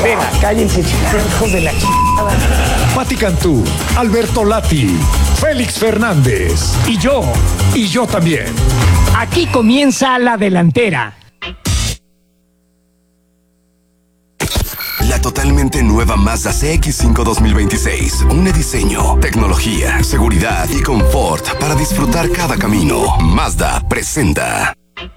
delantera. Cállense, hijos de la chingada. Pati Cantú, Alberto Lati, Félix Fernández. Y yo. Y yo también. Aquí comienza la delantera. La totalmente nueva Mazda CX-5 2026. Un diseño, tecnología, seguridad y confort para disfrutar cada camino. Mazda presenta.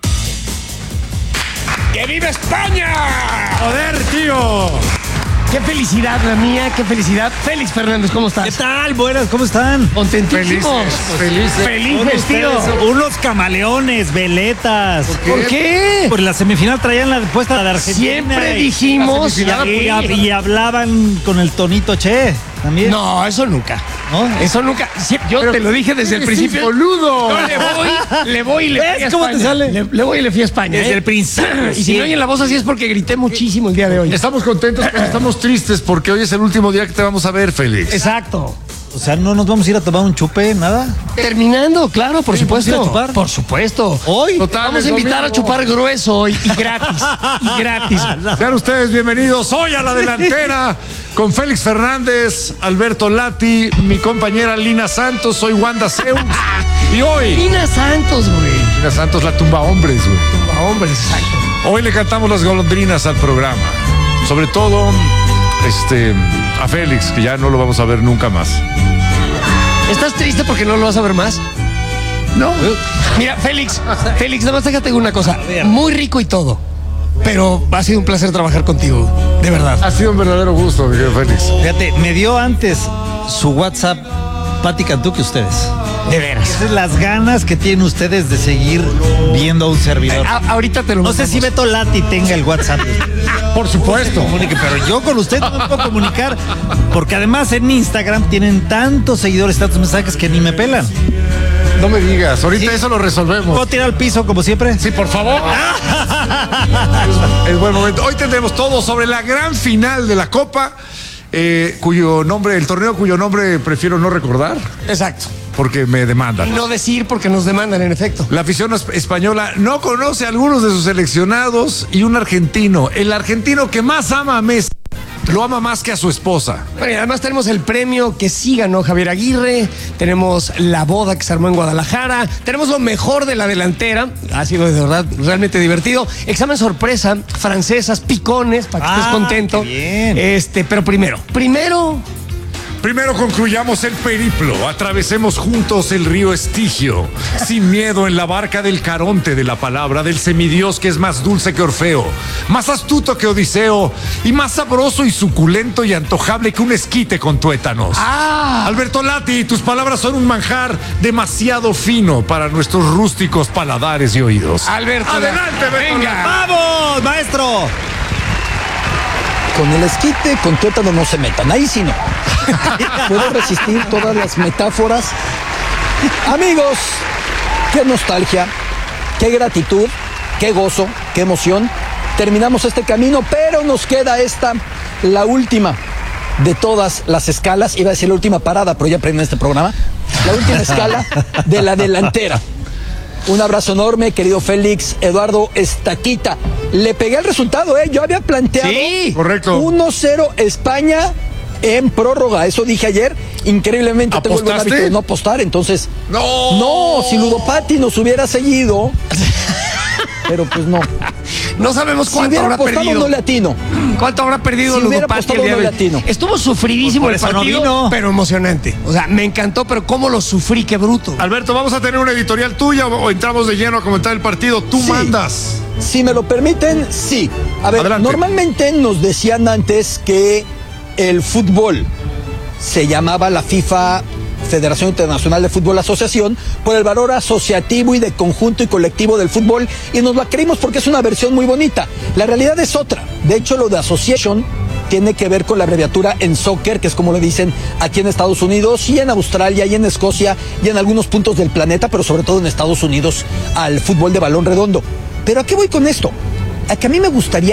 ¡Que viva España! ¡Joder, tío! ¡Qué felicidad la mía! ¡Qué felicidad! Félix Fernández, ¿cómo estás? ¿Qué tal? Buenas, ¿cómo están? Contentísimos. Felices. Felices, tío. Unos camaleones, veletas. ¿Por qué? Por la semifinal traían la puesta de Argentina. Siempre dijimos... Y hablaban con el tonito Che también. No, eso nunca. ¿No? Eso nunca. Yo te lo dije desde el principio. ¡Boludo! Yo le voy y le fui a ¿Ves cómo te España. sale? Le voy y le fui a España. Desde el principio. Y si no oyen la voz así es porque grité muchísimo el día de hoy. Estamos contentos, pero estamos tristes porque hoy es el último día que te vamos a ver, Félix. Exacto. O sea, ¿no nos vamos a ir a tomar un chupe, nada? Terminando, claro, por supuesto. ¿vamos a ir a chupar? Por supuesto. ¿Hoy? Total, Vamos a es invitar domingo. a chupar grueso hoy y gratis. Y gratis. Sean ustedes bienvenidos hoy a la delantera con Félix Fernández, Alberto Lati, mi compañera Lina Santos, soy Wanda Zeus. Y hoy, Lina Santos, güey. Lina Santos, la tumba hombres, güey. Hombres, exacto. Hoy le cantamos las golondrinas al programa. Sobre todo, a Félix, que ya no lo vamos a ver nunca más. ¿Estás triste porque no lo vas a ver más? No. Mira, Félix, nada más déjate una cosa. Muy rico y todo. Pero ha sido un placer trabajar contigo. De verdad. Ha sido un verdadero gusto, mi querido Félix. Fíjate, me dio antes su WhatsApp Pati Cantú que ustedes. De veras. Esas son las ganas que tienen ustedes de seguir viendo a un servidor. Ahorita te lo No sé si Beto Lati tenga el WhatsApp. Por supuesto. Comunique, pero yo con usted no me puedo comunicar porque además en Instagram tienen tantos seguidores, tantos mensajes que ni me pelan. No me digas, ahorita Sí. eso lo resolvemos. ¿Puedo tirar al piso como siempre? Sí, por favor. Es buen momento. Hoy tendremos todo sobre la gran final de la Copa, el torneo cuyo nombre prefiero no recordar Exacto. porque me Y demandan. no decir porque nos demandan, en efecto. La afición española no conoce a algunos de sus seleccionados y un argentino, el argentino que más ama a Messi, lo ama más que a su esposa. Bueno, y además tenemos el premio que sí ganó Javier Aguirre, tenemos la boda que se armó en Guadalajara, tenemos lo mejor de la delantera, ha sido de verdad realmente divertido, examen sorpresa, francesas, picones, para que estés contento. Qué bien. Pero Primero concluyamos el periplo, atravesemos juntos el río Estigio, sin miedo en la barca del Caronte de la palabra, del semidios que es más dulce que Orfeo, más astuto que Odiseo y más sabroso y suculento y antojable que un esquite con tuétanos. Alberto Lati, tus palabras son un manjar demasiado fino para nuestros rústicos paladares y oídos. Alberto, Adelante, venga. ¡Vamos, maestro! Con el esquite, con tuétano no se metan, ahí sí no. Puedo resistir todas las metáforas. Amigos, qué nostalgia, qué gratitud, qué gozo, qué emoción. Terminamos este camino, pero nos queda la última de todas las escalas. Iba a decir la última parada, pero ya aprendí en este programa. La última escala de la delantera. Un abrazo enorme, querido Félix. Eduardo Estaquita. Le pegué el resultado, ¿eh? Yo había planteado Sí, correcto. 1-0 España en prórroga. Eso dije ayer. Increíblemente tengo el buen ¿Apostaste? hábito de no apostar, entonces... No. No, si Ludopati nos hubiera seguido... Pero pues no. No sabemos Si cuánto hubiera habrá apostado perdido. no le atino. ¿Cuánto habrá perdido Si hubiera Ludopati el apostado día no de le hoy? atino. Estuvo sufridísimo Pues el por eso no partido, vino. pero emocionante. O sea, me encantó, pero cómo lo sufrí, qué bruto. Alberto, ¿vamos a tener una editorial tuya o entramos de lleno a comentar el partido? Tú Sí. mandas. Si me lo permiten, sí. A ver, Adelante. normalmente nos decían antes que el fútbol se llamaba la FIFA Federación Internacional de Fútbol Asociación por el valor asociativo y de conjunto y colectivo del fútbol, y nos la creímos porque es una versión muy bonita. La realidad es otra. De hecho, lo de association tiene que ver con la abreviatura en soccer, que es como le dicen aquí en Estados Unidos y en Australia y en Escocia y en algunos puntos del planeta, pero sobre todo en Estados Unidos, al fútbol de balón redondo. ¿Pero a qué voy con esto? A que a mí me gustaría